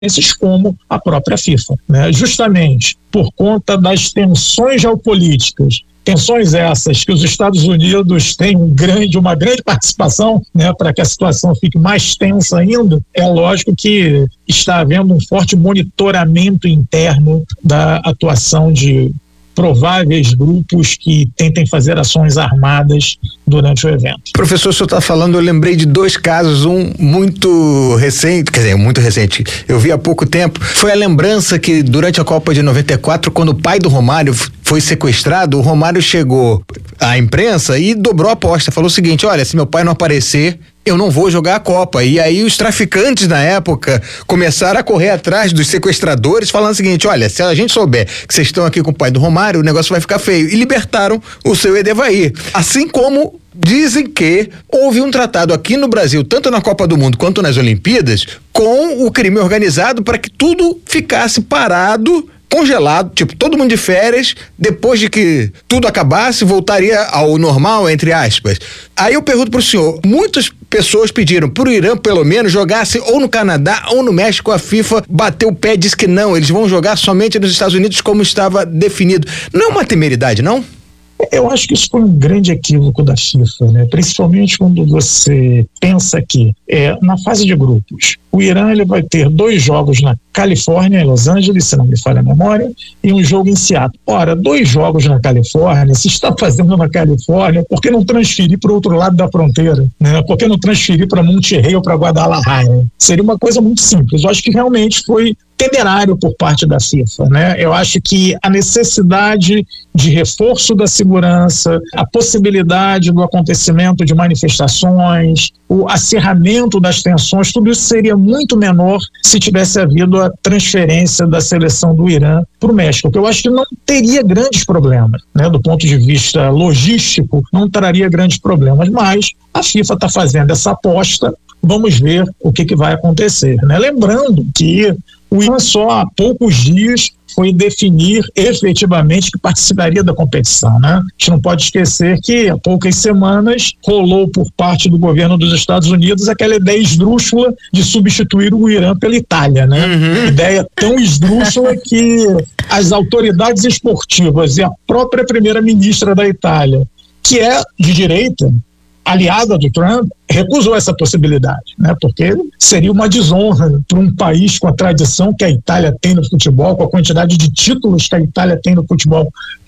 como a própria FIFA, né? Justamente por conta das tensões geopolíticas, tensões essas que os Estados Unidos têm uma grande participação, né, para que a situação fique mais tensa ainda. É lógico que está havendo um forte monitoramento interno da atuação de prováveis grupos que tentem fazer ações armadas durante o evento. Professor, o senhor está falando, eu lembrei de 2 casos, um muito recente, eu vi há pouco tempo, foi a lembrança que durante a Copa de 94, quando o pai do Romário foi sequestrado, o Romário chegou à imprensa e dobrou a aposta, falou o seguinte: olha, se meu pai não aparecer, eu não vou jogar a Copa. E aí os traficantes na época começaram a correr atrás dos sequestradores, falando o seguinte: olha, se a gente souber que vocês estão aqui com o pai do Romário, o negócio vai ficar feio. E libertaram o seu Edevair. Assim como dizem que houve um tratado aqui no Brasil, tanto na Copa do Mundo quanto nas Olimpíadas, com o crime organizado para que tudo ficasse parado, congelado, tipo, todo mundo de férias, depois de que tudo acabasse, voltaria ao normal, entre aspas. Aí eu pergunto pro senhor, muitas pessoas pediram pro Irã, pelo menos, jogasse ou no Canadá ou no México. A FIFA bateu o pé e disse que não, eles vão jogar somente nos Estados Unidos como estava definido. Não é uma temeridade, não? Eu acho que isso foi um grande equívoco da FIFA, né? Principalmente quando você pensa que na fase de grupos, o Irã ele vai ter 2 jogos na Califórnia, em Los Angeles, se não me falha a memória, e um jogo em Seattle. Ora, 2 jogos na Califórnia, se está fazendo na Califórnia, por que não transferir para o outro lado da fronteira, né? Por que não transferir para Monterrey ou para Guadalajara? Seria uma coisa muito simples. Eu acho que realmente foi temerário por parte da FIFA, né? Eu acho que a necessidade de reforço da segurança, a possibilidade do acontecimento de manifestações, o acerramento das tensões, tudo isso seria muito menor se tivesse havido a transferência da seleção do Irã para o México, que eu acho que não teria grandes problemas, né? Do ponto de vista logístico, não traria grandes problemas, mas a FIFA está fazendo essa aposta, vamos ver o que vai acontecer, né? Lembrando que o Irã só há poucos dias foi definir efetivamente que participaria da competição, né? A gente não pode esquecer que há poucas semanas rolou por parte do governo dos Estados Unidos aquela ideia esdrúxula de substituir o Irã pela Itália, né? Ideia tão esdrúxula que as autoridades esportivas e a própria primeira-ministra da Itália, que é de direita, aliada do Trump, recusou essa possibilidade, né? Porque seria uma desonra para um país com a tradição que a Itália tem no futebol, com a quantidade de títulos que a Itália tem no futebol,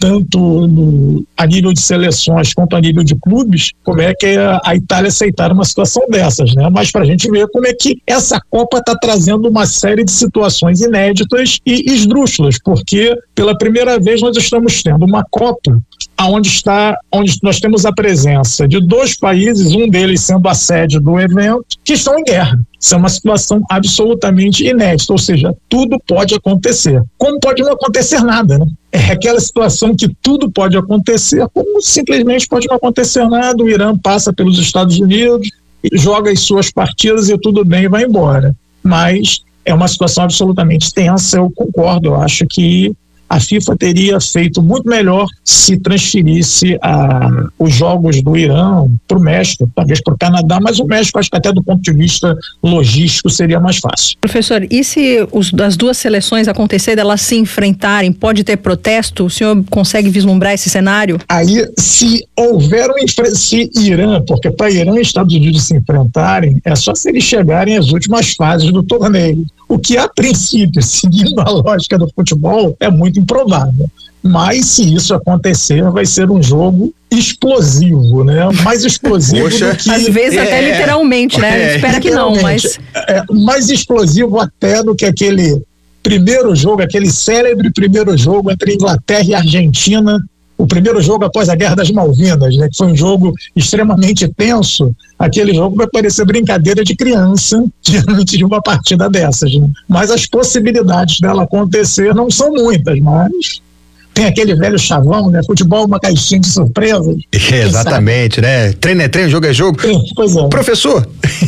tanto a nível de seleções quanto a nível de clubes, como é que a Itália aceitar uma situação dessas, né? Mas para a gente ver como é que essa Copa está trazendo uma série de situações inéditas e esdrúxulas, porque pela primeira vez nós estamos tendo uma Copa onde nós temos a presença de 2 países, um deles sendo a sede do evento, que estão em guerra. Isso é uma situação absolutamente inédita, ou seja, tudo pode acontecer. Como pode não acontecer nada, né? É aquela situação que tudo pode acontecer, como simplesmente pode não acontecer nada, o Irã passa pelos Estados Unidos, joga as suas partidas e tudo bem e vai embora. Mas é uma situação absolutamente tensa, eu concordo, eu acho que a FIFA teria feito muito melhor se transferisse os jogos do Irã para o México, talvez para o Canadá, mas o México acho que até do ponto de vista logístico seria mais fácil. Professor, e se as 2 seleções acontecerem, elas se enfrentarem, pode ter protesto? O senhor consegue vislumbrar esse cenário? Aí, se houver se Irã, porque para Irã e Estados Unidos se enfrentarem, é só se eles chegarem às últimas fases do torneio. O que, a princípio, seguindo a lógica do futebol, é muito improvável. Mas, se isso acontecer, vai ser um jogo explosivo, né? Mais explosivo do que... Às vezes até literalmente, né? Espera que não, mas... mais explosivo até do que aquele primeiro jogo, aquele célebre primeiro jogo entre Inglaterra e Argentina, o primeiro jogo após a Guerra das Malvinas, né, que foi um jogo extremamente tenso. Aquele jogo vai parecer brincadeira de criança diante de uma partida dessas, né? Mas as possibilidades dela acontecer não são muitas, mas Tem aquele velho chavão, né? Futebol é uma caixinha de surpresas. Exatamente, né? Treino é treino, jogo é jogo. Pois é. Professor,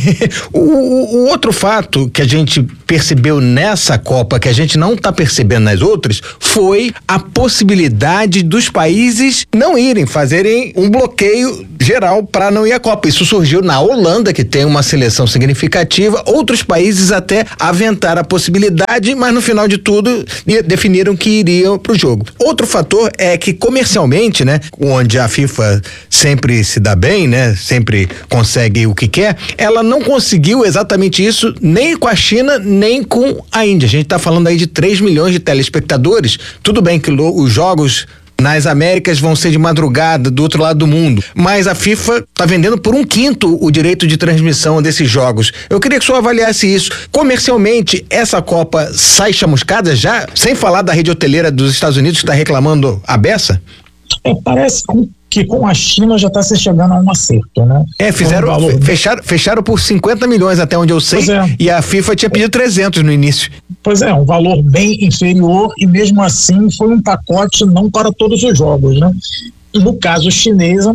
o outro fato que a gente percebeu nessa Copa, que a gente não está percebendo nas outras, foi a possibilidade dos países não irem, fazerem um bloqueio geral para não ir à Copa. Isso surgiu na Holanda, que tem uma seleção significativa. Outros países até aventaram a possibilidade, mas no final de tudo definiram que iriam para o jogo. Outro fator é que comercialmente, né, onde a FIFA sempre se dá bem, né, sempre consegue o que quer, ela não conseguiu exatamente isso nem com a China, nem com a Índia. A gente está falando aí de 3 milhões de telespectadores. Tudo bem que os jogos nas Américas vão ser de madrugada do outro lado do mundo, mas a FIFA está vendendo por 1/5 o direito de transmissão desses jogos. Eu queria que o senhor avaliasse isso. Comercialmente, essa Copa sai chamuscada já, sem falar da rede hoteleira dos Estados Unidos que está reclamando a beça? Parece que com a China já está se chegando a um acerto, né? Fecharam por 50 milhões até onde eu sei, e a FIFA tinha pedido 300 no início. Pois é, um valor bem inferior, e mesmo assim foi um pacote não para todos os jogos, né? No caso chinês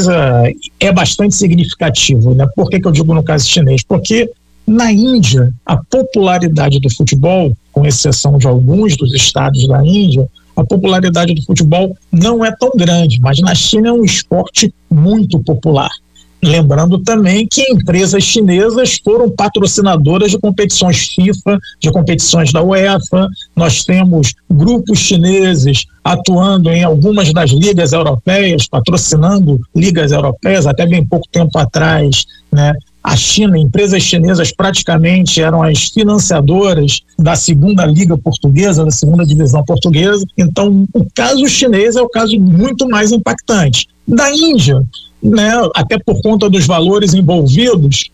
é bastante significativo, né? Por que eu digo no caso chinês? Porque na Índia, a popularidade do futebol, com exceção de alguns dos estados da Índia, a popularidade do futebol não é tão grande, mas na China é um esporte muito popular. Lembrando também que empresas chinesas foram patrocinadoras de competições FIFA, de competições da UEFA. Nós temos grupos chineses atuando em algumas das ligas europeias, patrocinando ligas europeias, até bem pouco tempo atrás, né? A China, empresas chinesas praticamente eram as financiadoras da segunda liga portuguesa, da segunda divisão portuguesa. Então, o caso chinês é o caso muito mais impactante. Da Índia, né, até por conta dos valores envolvidos,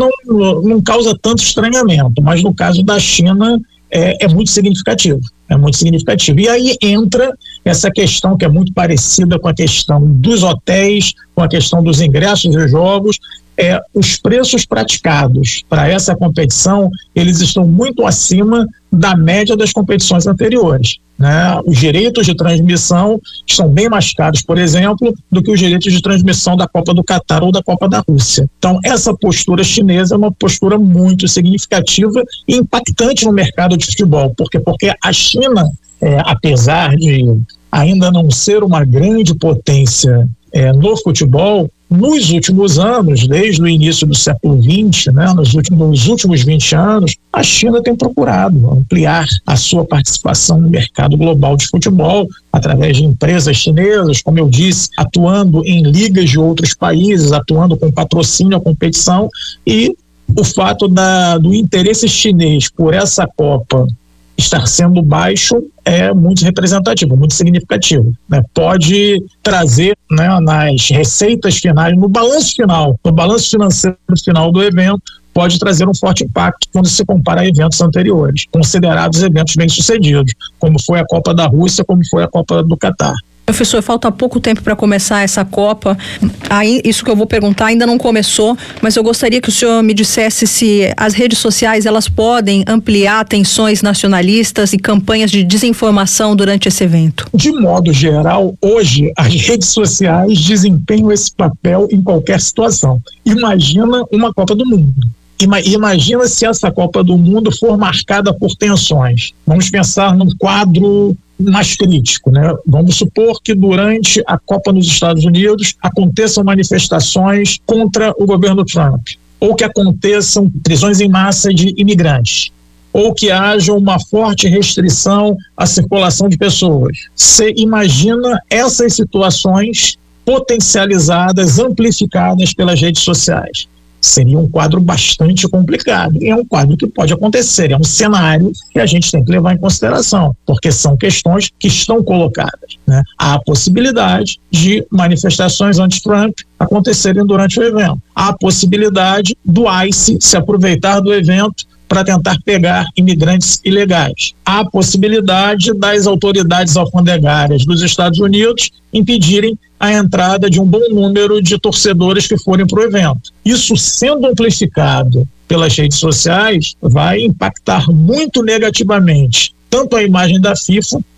não causa tanto estranhamento, mas no caso da China é muito significativo. É muito significativo. E aí entra essa questão que é muito parecida com a questão dos hotéis, com a questão dos ingressos dos jogos. Os preços praticados para essa competição, eles estão muito acima da média das competições anteriores, né? Os direitos de transmissão estão bem mais caros, por exemplo, do que os direitos de transmissão da Copa do Catar ou da Copa da Rússia. Então, essa postura chinesa é uma postura muito significativa e impactante no mercado de futebol. Por quê? Porque a China, apesar de ainda não ser uma grande potência no futebol, nos últimos anos, desde o início do século XX, né, nos últimos 20 anos, a China tem procurado ampliar a sua participação no mercado global de futebol através de empresas chinesas, como eu disse, atuando em ligas de outros países, atuando com patrocínio à competição, e o fato do interesse chinês por essa Copa estar sendo baixo é muito representativo, muito significativo, né? Pode trazer, né, nas receitas finais, no balanço financeiro final do evento, pode trazer um forte impacto quando se compara a eventos anteriores, considerados eventos bem-sucedidos, como foi a Copa da Rússia, como foi a Copa do Catar. Professor, falta pouco tempo para começar essa Copa. Isso que eu vou perguntar ainda não começou, mas eu gostaria que o senhor me dissesse se as redes sociais elas podem ampliar tensões nacionalistas e campanhas de desinformação durante esse evento. De modo geral, hoje as redes sociais desempenham esse papel em qualquer situação. Imagina uma Copa do Mundo. Imagina se essa Copa do Mundo for marcada por tensões. Vamos pensar num quadro mais crítico, né? Vamos supor que durante a Copa nos Estados Unidos aconteçam manifestações contra o governo Trump, ou que aconteçam prisões em massa de imigrantes, ou que haja uma forte restrição à circulação de pessoas. Você imagina essas situações potencializadas, amplificadas pelas redes sociais. Seria um quadro bastante complicado. E é um quadro que pode acontecer, é um cenário que a gente tem que levar em consideração, porque são questões que estão colocadas, né? Há a possibilidade de manifestações anti-Trump acontecerem durante o evento. Há a possibilidade do ICE se aproveitar do evento para tentar pegar imigrantes ilegais. Há a possibilidade das autoridades alfandegárias dos Estados Unidos impedirem a entrada de um bom número de torcedores que forem para o evento. Isso sendo amplificado pelas redes sociais vai impactar muito negativamente tanto a imagem da FIFA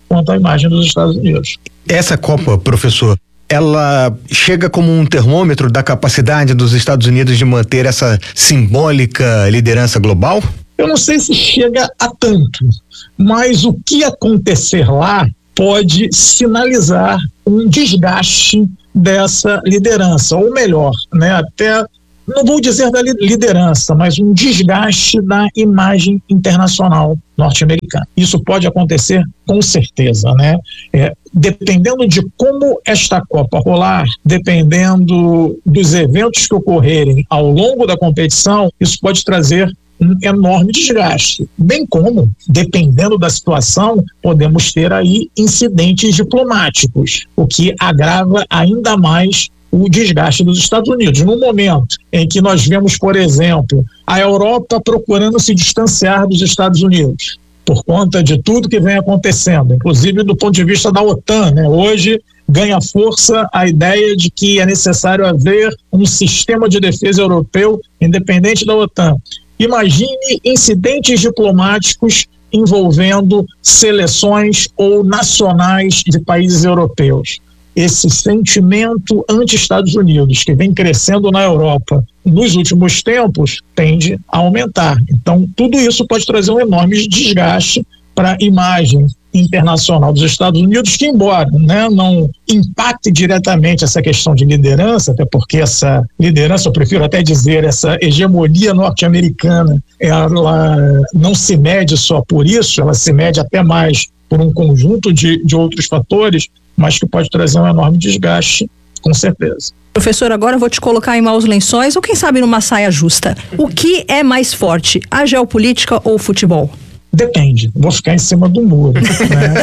quanto à imagem dos Estados Unidos. Essa Copa, professor, ela chega como um termômetro da capacidade dos Estados Unidos de manter essa simbólica liderança global? Eu não sei se chega a tanto, mas o que acontecer lá pode sinalizar um desgaste dessa liderança, ou melhor, né, até não vou dizer da liderança, mas um desgaste da imagem internacional norte-americana. Isso pode acontecer com certeza, né? Dependendo de como esta Copa rolar, dependendo dos eventos que ocorrerem ao longo da competição, isso pode trazer um enorme desgaste, bem como, dependendo da situação, podemos ter aí incidentes diplomáticos, o que agrava ainda mais o desgaste dos Estados Unidos. No momento em que nós vemos, por exemplo, a Europa procurando se distanciar dos Estados Unidos, por conta de tudo que vem acontecendo, inclusive do ponto de vista da OTAN, né? Hoje ganha força a ideia de que é necessário haver um sistema de defesa europeu independente da OTAN. Imagine incidentes diplomáticos envolvendo seleções ou nacionais de países europeus. Esse sentimento anti-Estados Unidos, que vem crescendo na Europa nos últimos tempos, tende a aumentar. Então, tudo isso pode trazer um enorme desgaste para a imagem internacional dos Estados Unidos, que embora, né, não impacte diretamente essa questão de liderança, até porque essa liderança, eu prefiro até dizer, essa hegemonia norte-americana, ela não se mede só por isso, ela se mede até mais por um conjunto de outros fatores, mas que pode trazer um enorme desgaste, com certeza. Professor, agora eu vou te colocar em maus lençóis ou quem sabe numa saia justa. O que é mais forte, a geopolítica ou o futebol? Depende, vou ficar em cima do muro, né?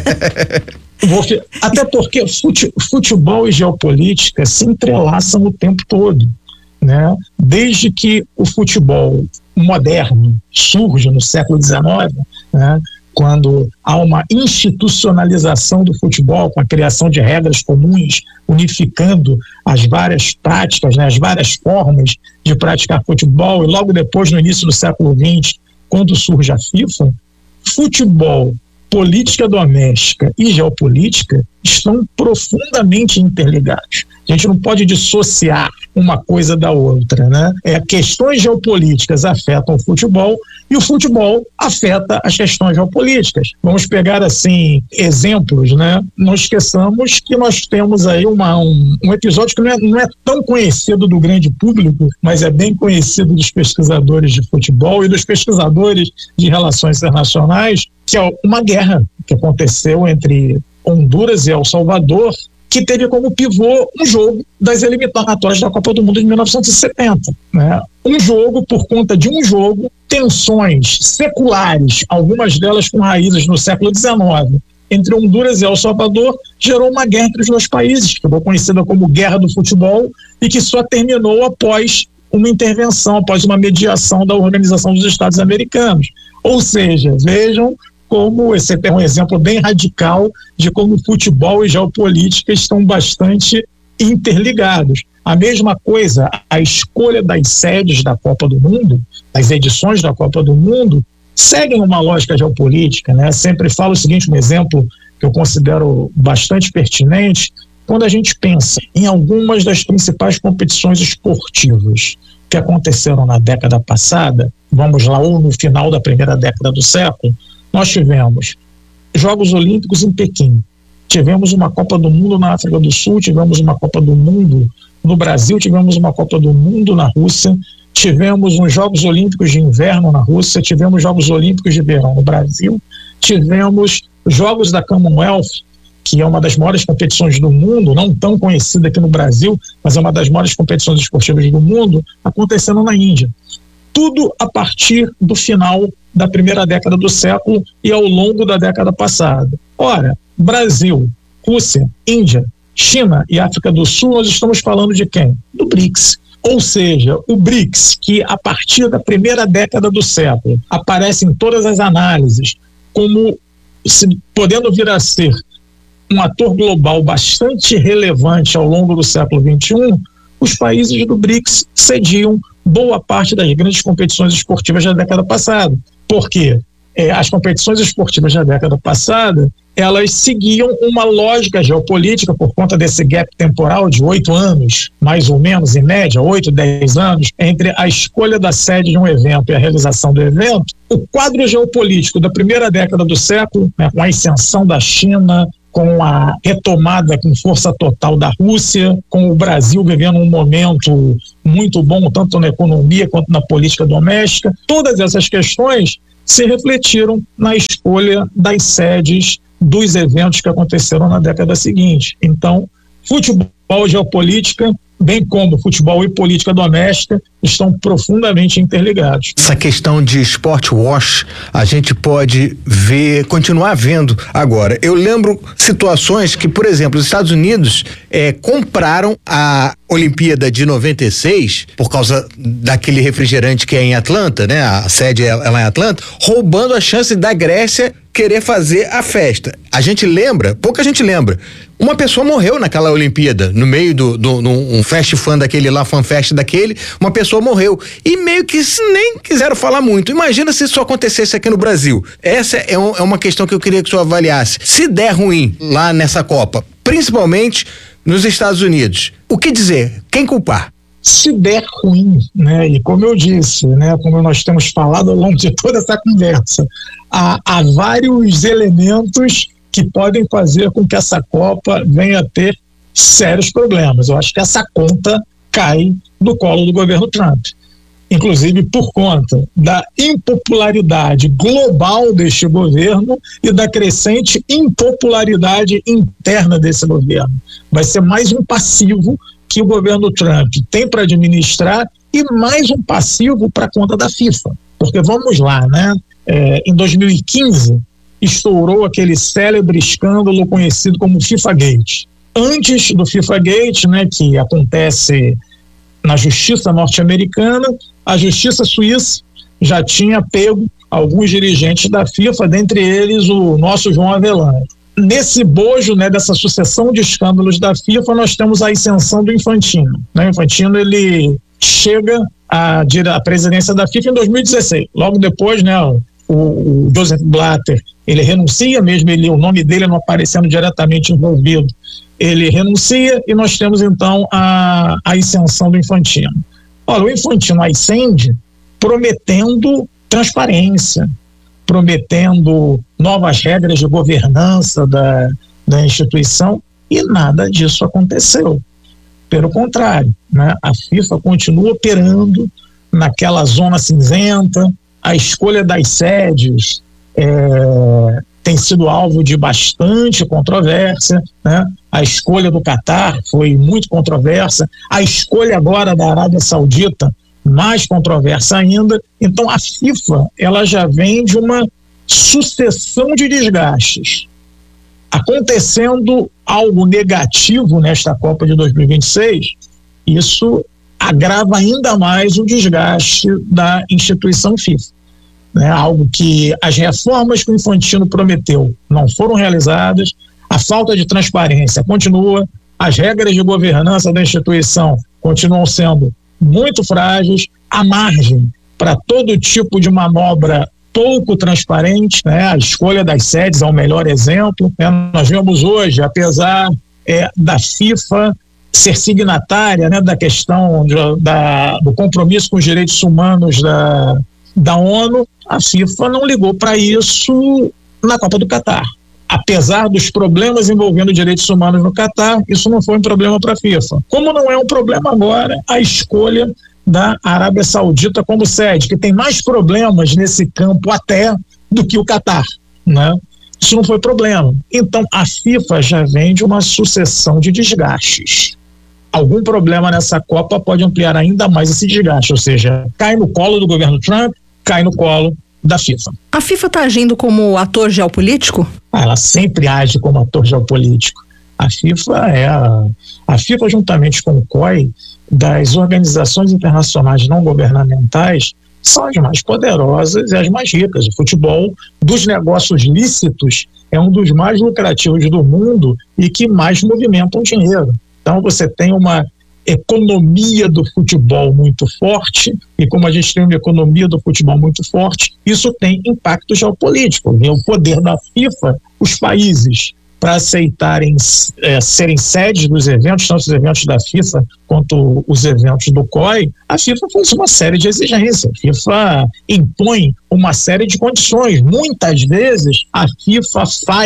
Até porque futebol e geopolítica se entrelaçam o tempo todo, né? Desde que o futebol moderno surge no século XIX, né? Quando há uma institucionalização do futebol, com a criação de regras comuns, unificando as várias práticas, né, as várias formas de praticar futebol, e logo depois, no início do século XX, quando surge a FIFA, futebol, política doméstica e geopolítica estão profundamente interligados. A gente não pode dissociar uma coisa da outra, né? Questões geopolíticas afetam o futebol e o futebol afeta as questões geopolíticas. Vamos pegar, assim, exemplos, né? Não esqueçamos que nós temos aí um episódio que não é tão conhecido do grande público, mas é bem conhecido dos pesquisadores de futebol e dos pesquisadores de relações internacionais, que é uma guerra que aconteceu entre Honduras e El Salvador, que teve como pivô um jogo das eliminatórias da Copa do Mundo de 1970. Né? Um jogo, por conta de um jogo, tensões seculares, algumas delas com raízes no século XIX, entre Honduras e El Salvador, gerou uma guerra entre os dois países, que ficou conhecida como Guerra do Futebol, e que só terminou após uma intervenção, após uma mediação da Organização dos Estados Americanos. Ou seja, vejam como esse é um exemplo bem radical de como futebol e geopolítica estão bastante interligados. A mesma coisa, a escolha das sedes da Copa do Mundo, das edições da Copa do Mundo, seguem uma lógica geopolítica, né? Sempre falo o seguinte, um exemplo que eu considero bastante pertinente, quando a gente pensa em algumas das principais competições esportivas que aconteceram na década passada, vamos lá, ou no final da primeira década do século, nós tivemos Jogos Olímpicos em Pequim, tivemos uma Copa do Mundo na África do Sul, tivemos uma Copa do Mundo no Brasil, tivemos uma Copa do Mundo na Rússia, tivemos uns Jogos Olímpicos de Inverno na Rússia, tivemos Jogos Olímpicos de Verão no Brasil, tivemos Jogos da Commonwealth, que é uma das maiores competições do mundo, não tão conhecida aqui no Brasil, mas é uma das maiores competições esportivas do mundo, acontecendo na Índia. Tudo a partir do final da primeira década do século e ao longo da década passada. Ora, Brasil, Rússia, Índia, China e África do Sul, nós estamos falando de quem? Do BRICS. Ou seja, o BRICS, que a partir da primeira década do século aparece em todas as análises como podendo vir a ser um ator global bastante relevante ao longo do século XXI, os países do BRICS cediam boa parte das grandes competições esportivas da década passada. Por quê? As competições esportivas da década passada elas seguiam uma lógica geopolítica por conta desse gap temporal de 8 anos, mais ou menos, em média, 8, 10 anos, entre a escolha da sede de um evento e a realização do evento. O quadro geopolítico da primeira década do século, né, com a ascensão da China, com a retomada com força total da Rússia, com o Brasil vivendo um momento muito bom, tanto na economia quanto na política doméstica, todas essas questões se refletiram na escolha das sedes dos eventos que aconteceram na década seguinte. Então, futebol e geopolítica, bem como futebol e política doméstica, estão profundamente interligados. Essa questão de sport wash, a gente pode continuar vendo agora. Eu lembro situações que, por exemplo, os Estados Unidos compraram a Olimpíada de 96, por causa daquele refrigerante que é em Atlanta, né? A sede é lá em Atlanta, roubando a chance da Grécia querer fazer a festa. A gente lembra, pouca gente lembra, uma pessoa morreu naquela Olimpíada, no meio um fast fan daquele lá, fanfest daquele, uma pessoa morreu. E meio que nem quiseram falar muito. Imagina se isso acontecesse aqui no Brasil. Essa é uma questão que eu queria que o senhor avaliasse. Se der ruim lá nessa Copa, principalmente nos Estados Unidos, o que dizer? Quem culpar? Se der ruim, né, e como eu disse, né, como nós temos falado ao longo de toda essa conversa, há vários elementos que podem fazer com que essa Copa venha a ter sérios problemas. Eu acho que essa conta cai no colo do governo Trump, inclusive por conta da impopularidade global deste governo e da crescente impopularidade interna desse governo. Vai ser mais um passivo que o governo Trump tem para administrar e mais um passivo para a conta da FIFA. Porque vamos lá, né? Em 2015, estourou aquele célebre escândalo conhecido como FIFA Gate. Antes do FIFA Gate, né, que acontece na justiça norte-americana, a justiça suíça já tinha pego alguns dirigentes da FIFA, dentre eles o nosso João Avelange. Nesse bojo, né, dessa sucessão de escândalos da FIFA, nós temos a ascensão do Infantino. O Infantino, ele chega à presidência da FIFA em 2016. Logo depois, né, o Joseph Blatter, ele renuncia, mesmo o nome dele não aparecendo diretamente envolvido, ele renuncia e nós temos então a ascensão do Infantino. Olha, o Infantino ascende prometendo transparência, prometendo novas regras de governança da instituição, e nada disso aconteceu. Pelo contrário, né, a FIFA continua operando naquela zona cinzenta, a escolha das sedes tem sido alvo de bastante controvérsia, né? A escolha do Catar foi muito controversa, a escolha agora da Arábia Saudita, mais controversa ainda. Então a FIFA, ela já vem de uma sucessão de desgastes. Acontecendo algo negativo nesta Copa de 2026, isso agrava ainda mais o desgaste da instituição FIFA. Algo que as reformas que o Infantino prometeu não foram realizadas, a falta de transparência continua, as regras de governança da instituição continuam sendo muito frágeis, a margem para todo tipo de manobra pouco transparente, né? A escolha das sedes é o melhor exemplo, né? Nós vemos hoje, apesar da FIFA ser signatária, né, da questão do compromisso com os direitos humanos da ONU, a FIFA não ligou para isso na Copa do Catar. Apesar dos problemas envolvendo direitos humanos no Catar, isso não foi um problema para a FIFA. Como não é um problema agora a escolha da Arábia Saudita como sede, que tem mais problemas nesse campo até do que o Catar, né? Isso não foi problema. Então a FIFA já vem de uma sucessão de desgastes. Algum problema nessa Copa pode ampliar ainda mais esse desgaste, ou seja, cai no colo do governo Trump, cai no colo da FIFA. A FIFA está agindo como ator geopolítico? Ela sempre age como ator geopolítico. A FIFA, juntamente com o COI, das organizações internacionais não governamentais, são as mais poderosas e as mais ricas. O futebol, dos negócios lícitos, é um dos mais lucrativos do mundo e que mais movimentam dinheiro. Então você tem uma economia do futebol muito forte, e como a gente tem uma economia do futebol muito forte, isso tem impacto geopolítico. O poder da FIFA, os países para aceitarem serem sedes dos eventos, tanto os eventos da FIFA quanto os eventos do COI, a FIFA faz uma série de exigências. A FIFA impõe uma série de condições. Muitas vezes a FIFA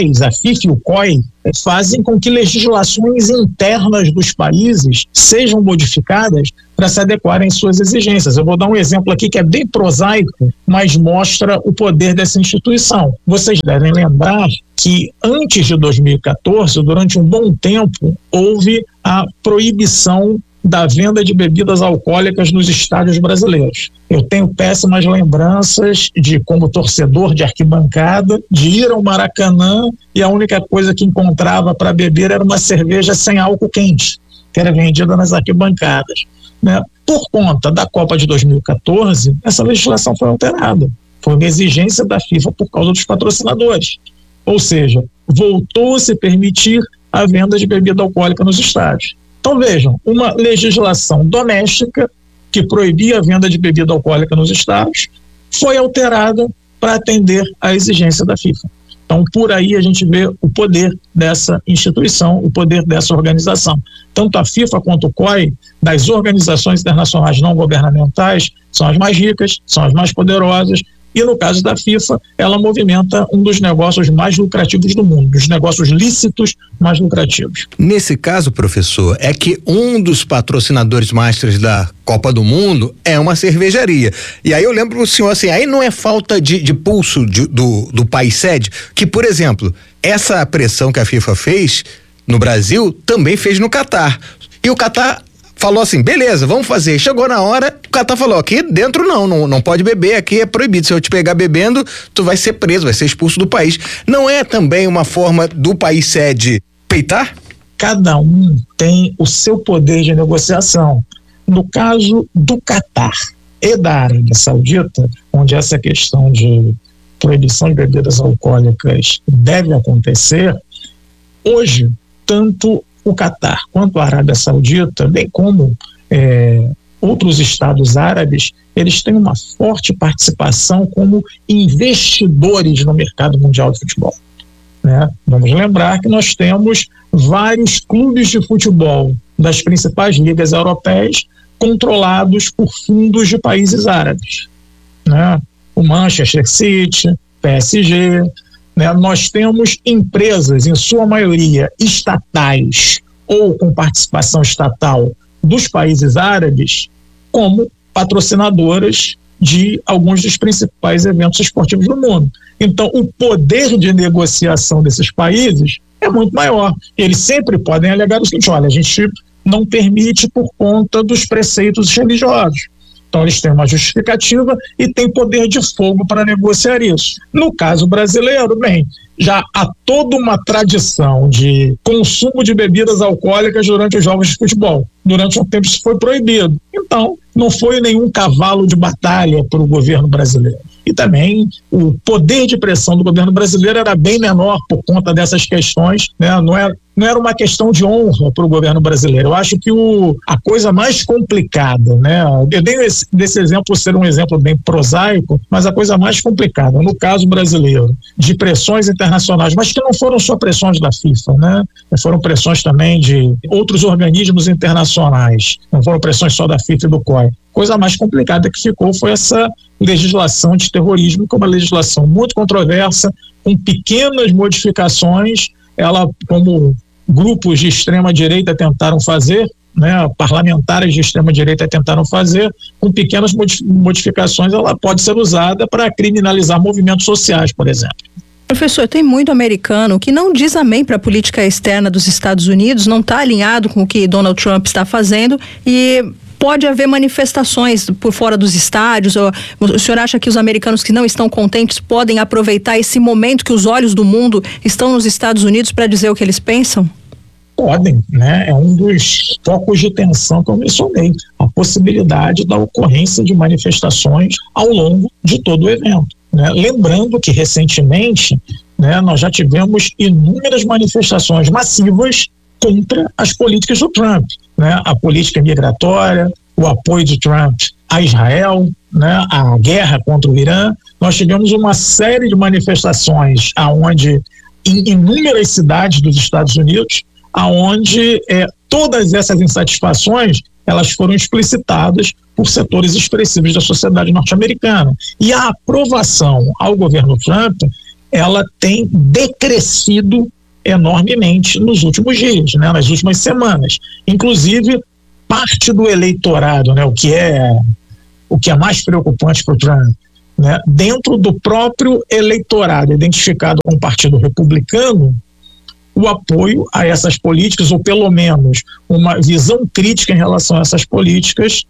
e o COI fazem com que legislações internas dos países sejam modificadas para se adequarem às suas exigências. Eu vou dar um exemplo aqui que é bem prosaico, mas mostra o poder dessa instituição. Vocês devem lembrar que antes de 2014, durante um bom tempo, houve a proibição da venda de bebidas alcoólicas nos estádios brasileiros. Eu tenho péssimas lembranças de, como torcedor de arquibancada, de ir ao Maracanã e a única coisa que encontrava para beber era uma cerveja sem álcool quente, que era vendida nas arquibancadas, né? Por conta da Copa de 2014, essa legislação foi alterada. Foi uma exigência da FIFA por causa dos patrocinadores. Ou seja, voltou a se permitir a venda de bebida alcoólica nos estádios. Então vejam, uma legislação doméstica que proibia a venda de bebida alcoólica nos estádios foi alterada para atender à exigência da FIFA. Então por aí a gente vê o poder dessa instituição, o poder dessa organização. Tanto a FIFA quanto o COI, das organizações internacionais não governamentais, são as mais ricas, são as mais poderosas. E no caso da FIFA, ela movimenta um dos negócios mais lucrativos do mundo, dos negócios lícitos mais lucrativos. Nesse caso, professor, é que um dos patrocinadores masters da Copa do Mundo é uma cervejaria. E aí eu lembro pro senhor assim, aí não é falta de pulso do país sede, que, por exemplo, essa pressão que a FIFA fez no Brasil também fez no Catar. E o Catar falou assim, beleza, vamos fazer. Chegou na hora, o Catar falou, aqui dentro não pode beber, aqui é proibido. Se eu te pegar bebendo, tu vai ser preso, vai ser expulso do país. Não é também uma forma do país sede peitar? Cada um tem o seu poder de negociação. No caso do Catar e da Arábia Saudita, onde essa questão de proibição de bebidas alcoólicas deve acontecer, hoje, tanto o Catar quanto a Arábia Saudita, bem como outros estados árabes, eles têm uma forte participação como investidores no mercado mundial de futebol, né? Vamos lembrar que nós temos vários clubes de futebol das principais ligas europeias controlados por fundos de países árabes, né? O Manchester City, PSG, né? Nós temos empresas, em sua maioria estatais ou com participação estatal dos países árabes, como patrocinadoras de alguns dos principais eventos esportivos do mundo. Então, o poder de negociação desses países é muito maior. Eles sempre podem alegar o seguinte, olha, a gente não permite por conta dos preceitos religiosos. Então eles têm uma justificativa e têm poder de fogo para negociar isso. No caso brasileiro, bem, já há toda uma tradição de consumo de bebidas alcoólicas durante os jogos de futebol. Durante um tempo isso foi proibido. Então, não foi nenhum cavalo de batalha para o governo brasileiro. E também o poder de pressão do governo brasileiro era bem menor por conta dessas questões, né? Não era uma questão de honra para o governo brasileiro. Eu acho que a coisa mais complicada, né? Eu dei desse exemplo ser um exemplo bem prosaico, mas a coisa mais complicada, no caso brasileiro, de pressões internacionais, mas que não foram só pressões da FIFA, né? Foram pressões também de outros organismos internacionais, não foram pressões só da FIFA e do COI. Coisa mais complicada que ficou foi essa legislação de terrorismo, que é uma legislação muito controversa, com pequenas modificações, ela, como grupos de extrema-direita tentaram fazer, né, parlamentares de extrema-direita tentaram fazer, com pequenas modificações, ela pode ser usada para criminalizar movimentos sociais, por exemplo. Professor, tem muito americano que não diz amém para a política externa dos Estados Unidos, não está alinhado com o que Donald Trump está fazendo e pode haver manifestações por fora dos estádios. O senhor acha que os americanos que não estão contentes podem aproveitar esse momento que os olhos do mundo estão nos Estados Unidos para dizer o que eles pensam? Podem, né? É um dos focos de tensão que eu mencionei, a possibilidade da ocorrência de manifestações ao longo de todo o evento, né? Lembrando que recentemente, né, nós já tivemos inúmeras manifestações massivas contra as políticas do Trump, né? A política migratória, o apoio de Trump a Israel, né? A guerra contra o Irã. Nós tivemos uma série de manifestações aonde, em inúmeras cidades dos Estados Unidos, aonde todas essas insatisfações elas foram explicitadas por setores expressivos da sociedade norte-americana. E a aprovação ao governo Trump, ela tem decrescido enormemente nos últimos dias, né, nas últimas semanas. Inclusive, parte do eleitorado, né, o que é mais preocupante para o Trump, né, dentro do próprio eleitorado identificado com o Partido Republicano, o apoio a essas políticas, ou pelo menos uma visão crítica em relação a essas políticas,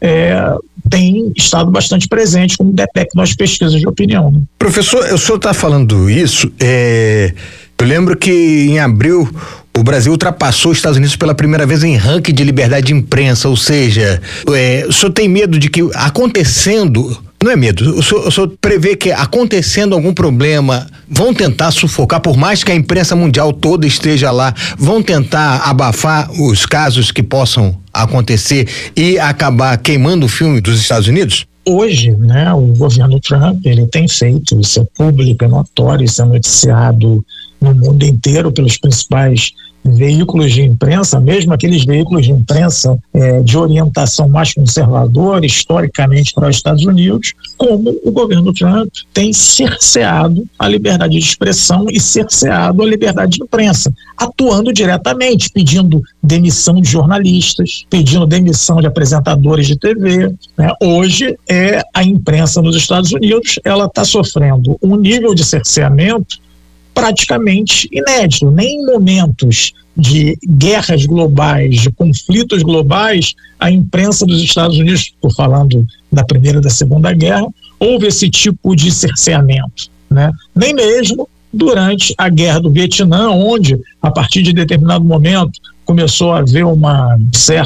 tem estado bastante presente, como detectam as pesquisas de opinião. Né? Professor, o senhor está falando isso, eu lembro que em abril o Brasil ultrapassou os Estados Unidos pela primeira vez em ranking de liberdade de imprensa, ou seja, o senhor tem medo de que acontecendo... Não é medo, o senhor prevê que acontecendo algum problema, vão tentar sufocar, por mais que a imprensa mundial toda esteja lá, vão tentar abafar os casos que possam acontecer e acabar queimando o filme dos Estados Unidos? Hoje, né, o governo Trump, ele tem feito, isso é público, é notório, isso é noticiado no mundo inteiro pelos principais veículos de imprensa, mesmo aqueles veículos de imprensa de orientação mais conservadora, historicamente para os Estados Unidos, como o governo Trump tem cerceado a liberdade de expressão e cerceado a liberdade de imprensa, atuando diretamente, pedindo demissão de jornalistas, pedindo demissão de apresentadores de TV. Né? Hoje, a imprensa nos Estados Unidos, ela está sofrendo um nível de cerceamento praticamente inédito. Nem em momentos de guerras globais, de conflitos globais, a imprensa dos Estados Unidos, estou falando da Primeira e da Segunda Guerra, houve esse tipo de cerceamento, né? Nem mesmo durante a Guerra do Vietnã, onde, a partir de determinado momento, começou a haver uma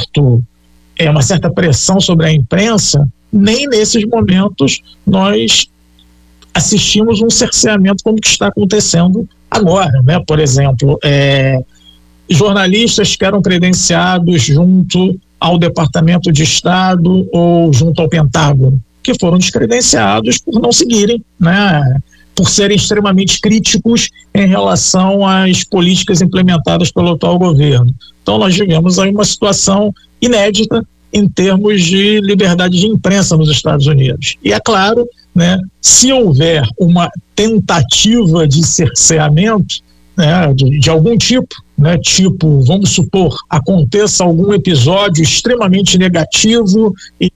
certa pressão sobre a imprensa, nem nesses momentos nós assistimos um cerceamento como que está acontecendo agora, né? Por exemplo, jornalistas que eram credenciados junto ao Departamento de Estado ou junto ao Pentágono, que foram descredenciados por não seguirem, né? Por serem extremamente críticos em relação às políticas implementadas pelo atual governo. Então nós vivemos aí uma situação inédita em termos de liberdade de imprensa nos Estados Unidos. E é claro, né, se houver uma tentativa de cerceamento, né, de algum tipo, né, tipo, vamos supor, aconteça algum episódio extremamente negativo e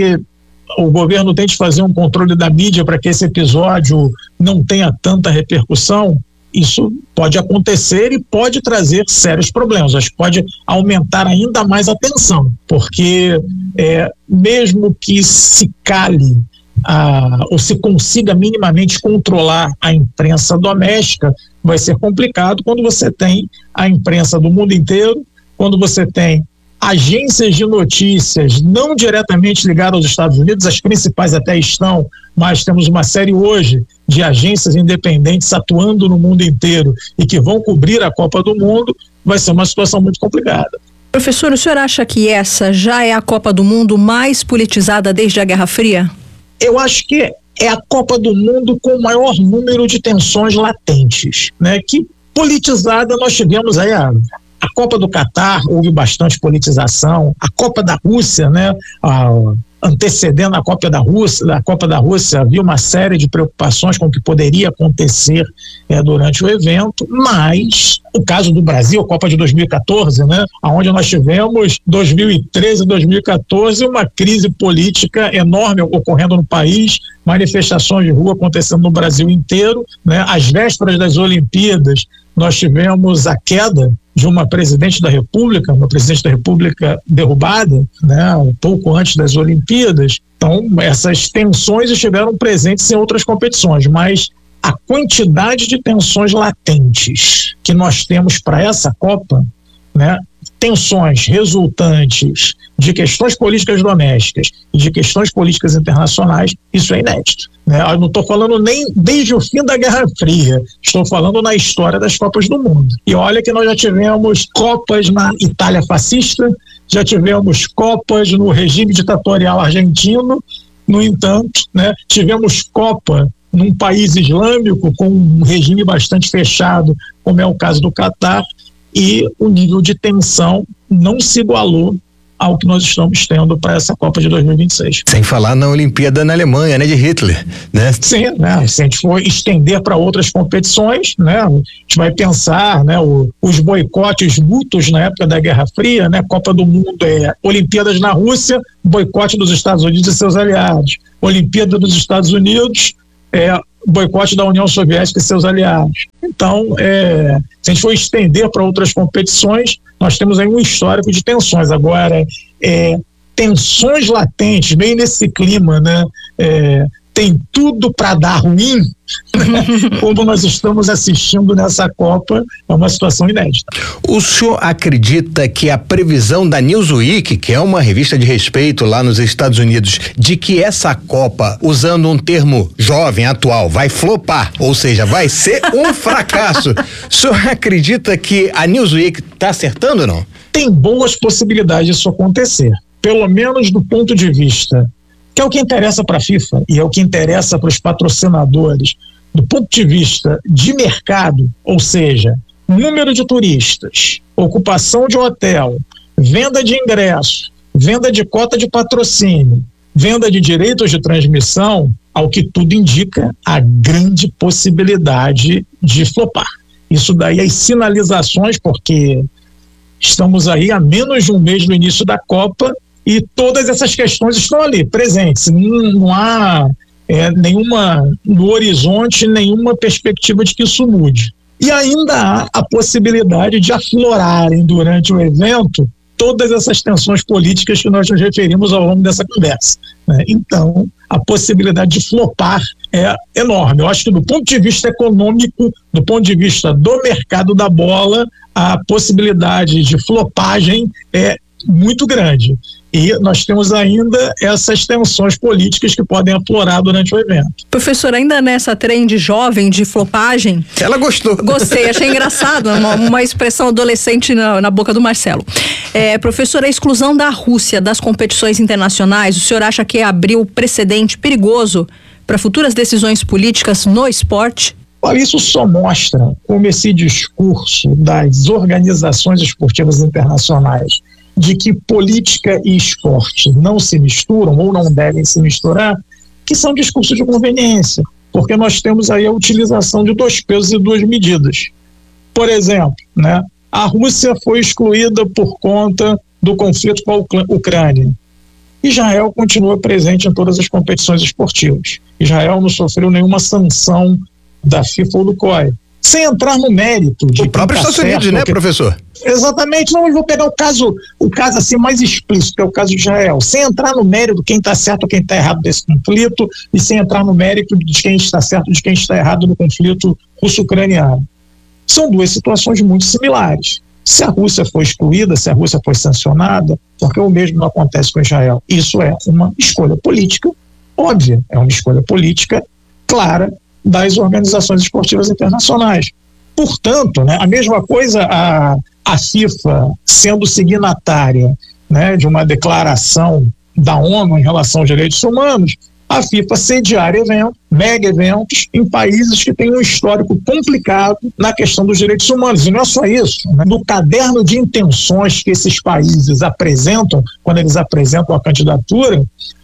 o governo tente fazer um controle da mídia para que esse episódio não tenha tanta repercussão, isso pode acontecer e pode trazer sérios problemas, acho que pode aumentar ainda mais a tensão, porque mesmo que se cale ou se consiga minimamente controlar a imprensa doméstica, vai ser complicado quando você tem a imprensa do mundo inteiro, quando você tem agências de notícias não diretamente ligadas aos Estados Unidos, as principais até estão, mas temos uma série hoje de agências independentes atuando no mundo inteiro e que vão cobrir a Copa do Mundo, vai ser uma situação muito complicada. Professor, o senhor acha que essa já é a Copa do Mundo mais politizada desde a Guerra Fria? Eu acho que é a Copa do Mundo com o maior número de tensões latentes, né? Que politizada nós tivemos aí a Copa do Catar, houve bastante politização, a Copa da Rússia, né? Antecedendo a Copa da Rússia, havia uma série de preocupações com o que poderia acontecer durante o evento, mas o caso do Brasil, a Copa de 2014, né, onde nós tivemos 2013 e 2014 uma crise política enorme ocorrendo no país, manifestações de rua acontecendo no Brasil inteiro, né, às vésperas das Olimpíadas, nós tivemos a queda de uma presidente da República derrubada, né, um pouco antes das Olimpíadas. Então, essas tensões estiveram presentes em outras competições, mas a quantidade de tensões latentes que nós temos para essa Copa, né, tensões resultantes de questões políticas domésticas e de questões políticas internacionais, isso é inédito, né? Eu não estou falando nem desde o fim da Guerra Fria, estou falando na história das Copas do Mundo. E olha que nós já tivemos Copas na Itália fascista, já tivemos Copas no regime ditatorial argentino, no entanto, né, tivemos Copa num país islâmico com um regime bastante fechado, como é o caso do Catar, e o nível de tensão não se igualou ao que nós estamos tendo para essa Copa de 2026. Sem falar na Olimpíada na Alemanha, né, de Hitler, né? Sim, né? Se a gente for estender para outras competições, né, a gente vai pensar, né, os boicotes mútuos na época da Guerra Fria, né, Copa do Mundo Olimpíadas na Rússia, boicote dos Estados Unidos e seus aliados. Olimpíada dos Estados Unidos, boicote da União Soviética e seus aliados. Então, se a gente for estender para outras competições, nós temos aí um histórico de tensões. Agora, tensões latentes, bem nesse clima, né? Tem tudo para dar ruim, né? Como nós estamos assistindo nessa Copa, é uma situação inédita. O senhor acredita que a previsão da Newsweek, que é uma revista de respeito lá nos Estados Unidos, de que essa Copa, usando um termo jovem, atual, vai flopar, ou seja, vai ser um fracasso, o senhor acredita que a Newsweek está acertando ou não? Tem boas possibilidades disso acontecer, pelo menos do ponto de vista que é o que interessa para a FIFA e é o que interessa para os patrocinadores, do ponto de vista de mercado, ou seja, número de turistas, ocupação de hotel, venda de ingresso, venda de cota de patrocínio, venda de direitos de transmissão, ao que tudo indica, a grande possibilidade de flopar. Isso daí, as sinalizações, porque estamos aí a menos de um mês do início da Copa, e todas essas questões estão ali, presentes. Não há nenhuma, no horizonte, nenhuma perspectiva de que isso mude. E ainda há a possibilidade de aflorarem durante o evento todas essas tensões políticas que nós nos referimos ao longo dessa conversa, né? Então, a possibilidade de flopar é enorme. Eu acho que do ponto de vista econômico, do ponto de vista do mercado da bola, a possibilidade de flopagem é muito grande. E nós temos ainda essas tensões políticas que podem aflorar durante o evento. Professor, ainda nessa trend jovem de flopagem... Ela gostou. Gostei, achei engraçado, uma expressão adolescente na boca do Marcelo. Professor, a exclusão da Rússia das competições internacionais, o senhor acha que abriu precedente perigoso para futuras decisões políticas no esporte? Olha, isso só mostra como esse discurso das organizações esportivas internacionais de que política e esporte não se misturam ou não devem se misturar, que são discursos de conveniência, porque nós temos aí a utilização de 2 pesos e 2 medidas. Por exemplo, né, a Rússia foi excluída por conta do conflito com a Ucrânia. Israel continua presente em todas as competições esportivas. Israel não sofreu nenhuma sanção da FIFA ou do COI. Sem entrar no mérito de o próprio Estados Unidos, né, professor? Exatamente, não, eu vou pegar o caso assim mais explícito, que é o caso de Israel, sem entrar no mérito de quem está certo ou quem está errado desse conflito, e sem entrar no mérito de quem está certo ou de quem está errado no conflito russo-ucraniano. São 2 situações muito similares. Se a Rússia foi excluída, se a Rússia foi sancionada, porque o mesmo não acontece com Israel. Isso é uma escolha política óbvia, é uma escolha política clara das organizações esportivas internacionais. Portanto, né, a mesma coisa a FIFA sendo signatária, né, de uma declaração da ONU em relação aos direitos humanos, a FIFA sediar eventos, mega eventos, em países que têm um histórico complicado na questão dos direitos humanos. E não é só isso, né? No caderno de intenções que esses países apresentam, quando eles apresentam a candidatura,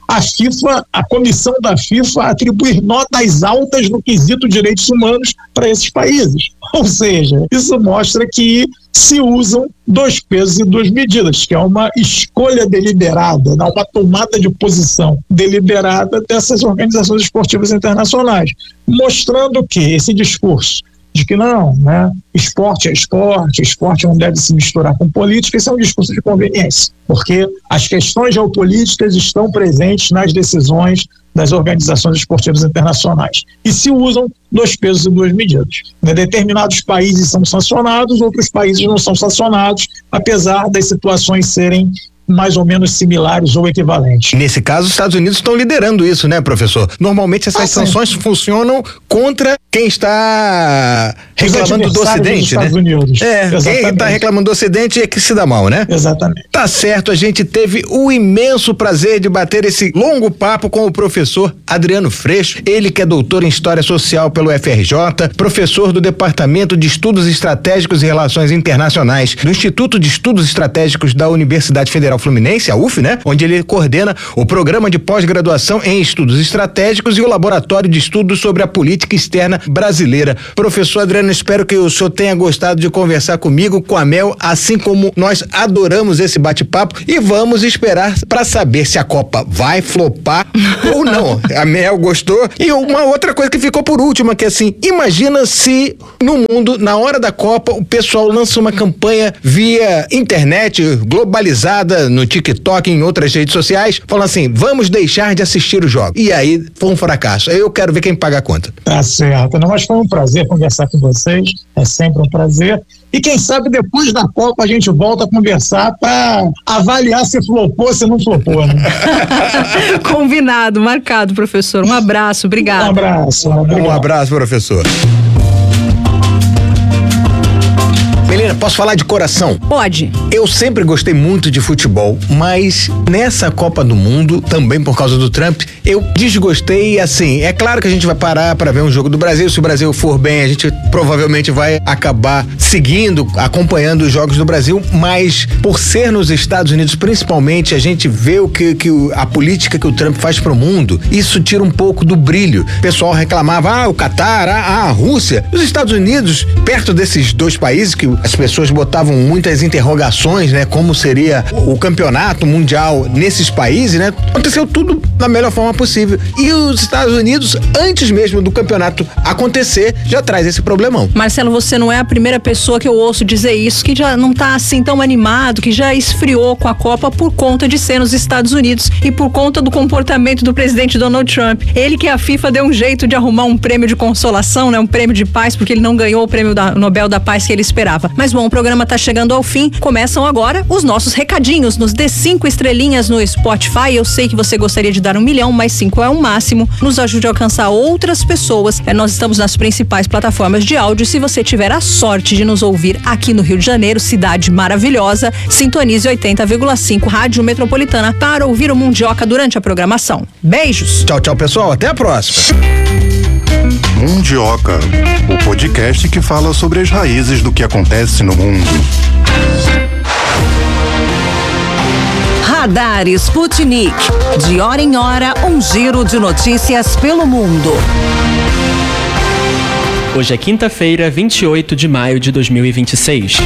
a comissão da FIFA atribuir notas altas no quesito direitos humanos para esses países. Ou seja, isso mostra que se usam 2 pesos e 2 medidas, que é uma escolha deliberada, uma tomada de posição deliberada dessas organizações esportivas internacionais, mostrando que esse discurso de que não, né, esporte é esporte, esporte não deve se misturar com política, isso é um discurso de conveniência, porque as questões geopolíticas estão presentes nas decisões das organizações esportivas internacionais e se usam 2 pesos e 2 medidas. Determinados países são sancionados, outros países não são sancionados, apesar das situações serem mais ou menos similares ou equivalentes. Nesse caso, os Estados Unidos estão liderando isso, né, professor? Normalmente essas sanções funcionam contra quem está reclamando do Ocidente, né? Unidos. Quem está reclamando do Ocidente é que se dá mal, né? Exatamente. Tá certo, a gente teve o imenso prazer de bater esse longo papo com o professor Adriano Freixo, ele que é doutor em História Social pelo FRJ, professor do Departamento de Estudos Estratégicos e Relações Internacionais do Instituto de Estudos Estratégicos da Universidade Federal Fluminense, a UF, né? Onde ele coordena o programa de pós-graduação em estudos estratégicos e o laboratório de estudos sobre a política externa brasileira. Professor Adriano, espero que o senhor tenha gostado de conversar comigo, com a Mel, assim como nós adoramos esse bate-papo, e vamos esperar para saber se a Copa vai flopar ou não. A Mel gostou. E uma outra coisa que ficou por último, que assim, imagina se no mundo, na hora da Copa, o pessoal lança uma campanha via internet, globalizada, no TikTok, em outras redes sociais, falando assim, vamos deixar de assistir o jogo. E aí, foi um fracasso. Eu quero ver quem paga a conta. Tá certo. Não, mas foi um prazer conversar com vocês. É sempre um prazer. E quem sabe depois da Copa a gente volta a conversar para avaliar se flopou, se não flopou, né? Combinado, marcado, professor. Um abraço, obrigado. Um abraço. Um abraço, professor. Melina, posso falar de coração? Pode. Eu sempre gostei muito de futebol, mas nessa Copa do Mundo, também por causa do Trump, eu desgostei, assim, é claro que a gente vai parar para ver um jogo do Brasil, se o Brasil for bem, a gente provavelmente vai acabar seguindo, acompanhando os jogos do Brasil, mas por ser nos Estados Unidos, principalmente, a gente vê a política que o Trump faz pro mundo, isso tira um pouco do brilho. O pessoal reclamava, o Catar, a Rússia. Os Estados Unidos, perto desses dois países que as pessoas botavam muitas interrogações, né? Como seria o campeonato mundial nesses países, né? Aconteceu tudo da melhor forma possível. E os Estados Unidos, antes mesmo do campeonato acontecer, já traz esse problemão. Marcelo, você não é a primeira pessoa que eu ouço dizer isso, que já não tá assim tão animado, que já esfriou com a Copa por conta de ser nos Estados Unidos e por conta do comportamento do presidente Donald Trump. Ele que a FIFA deu um jeito de arrumar um prêmio de consolação, né? Um prêmio de paz, porque ele não ganhou o prêmio Nobel da Paz que ele esperava. Mas bom, o programa tá chegando ao fim. Começam agora os nossos recadinhos. Nos dê 5 estrelinhas no Spotify. Eu sei que você gostaria de dar 1 milhão, mas 5 é o máximo. Nos ajude a alcançar outras pessoas. Nós estamos nas principais plataformas de áudio. Se você tiver a sorte de nos ouvir aqui no Rio de Janeiro, cidade maravilhosa, sintonize 80,5 Rádio Metropolitana para ouvir o Mundioca durante a programação. Beijos! Tchau, tchau, pessoal. Até a próxima. Mundioca, o podcast que fala sobre as raízes do que acontece no mundo. Radar Sputnik. De hora em hora, um giro de notícias pelo mundo. Hoje é quinta-feira, 28 de maio de 2026.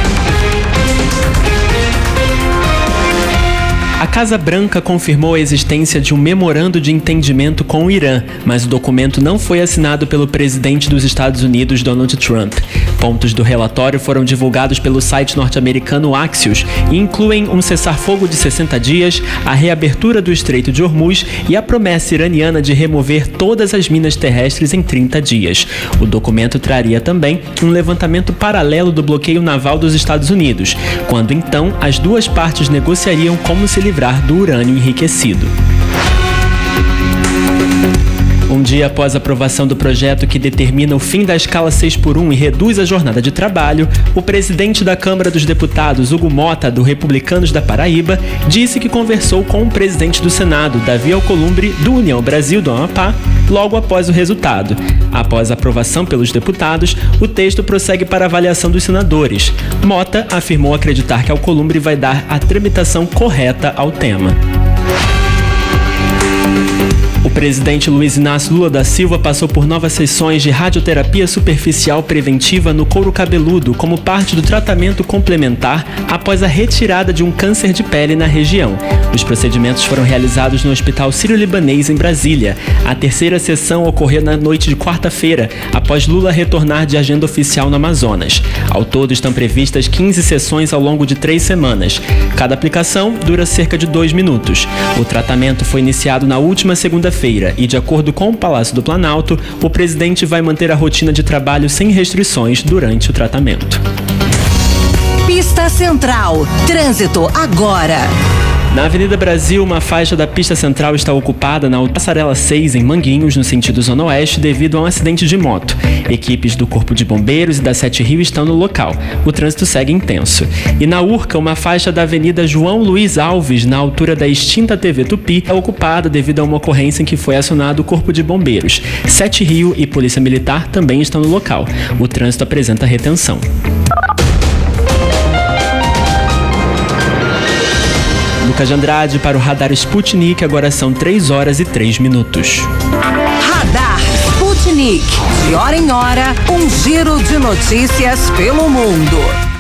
A Casa Branca confirmou a existência de um memorando de entendimento com o Irã, mas o documento não foi assinado pelo presidente dos Estados Unidos, Donald Trump. Pontos do relatório foram divulgados pelo site norte-americano Axios e incluem um cessar-fogo de 60 dias, a reabertura do Estreito de Hormuz e a promessa iraniana de remover todas as minas terrestres em 30 dias. O documento traria também um levantamento paralelo do bloqueio naval dos Estados Unidos, quando então as duas partes negociariam como se livrar do urânio enriquecido. Um dia após a aprovação do projeto que determina o fim da escala 6x1 e reduz a jornada de trabalho, o presidente da Câmara dos Deputados, Hugo Mota, do Republicanos da Paraíba, disse que conversou com o presidente do Senado, Davi Alcolumbre, do União Brasil, do Amapá, logo após o resultado. Após a aprovação pelos deputados, o texto prossegue para a avaliação dos senadores. Mota afirmou acreditar que Alcolumbre vai dar a tramitação correta ao tema. O presidente Luiz Inácio Lula da Silva passou por novas sessões de radioterapia superficial preventiva no couro cabeludo como parte do tratamento complementar após a retirada de um câncer de pele na região. Os procedimentos foram realizados no Hospital Sírio-Libanês em Brasília. A terceira sessão ocorreu na noite de quarta-feira, após Lula retornar de agenda oficial no Amazonas. Ao todo estão previstas 15 sessões ao longo de 3 semanas. Cada aplicação dura cerca de 2 minutos. O tratamento foi iniciado na última segunda-feira e, de acordo com o Palácio do Planalto, o presidente vai manter a rotina de trabalho sem restrições durante o tratamento. Pista Central. Trânsito agora. Na Avenida Brasil, uma faixa da pista central está ocupada na Passarela 6, em Manguinhos, no sentido Zona Oeste, devido a um acidente de moto. Equipes do Corpo de Bombeiros e da 7 Rio estão no local. O trânsito segue intenso. E na Urca, uma faixa da Avenida João Luiz Alves, na altura da extinta TV Tupi, é ocupada devido a uma ocorrência em que foi acionado o Corpo de Bombeiros. 7 Rio e Polícia Militar também estão no local. O trânsito apresenta retenção. Lucas de Andrade para o Radar Sputnik, agora são 3h03. Radar Sputnik. De hora em hora, um giro de notícias pelo mundo.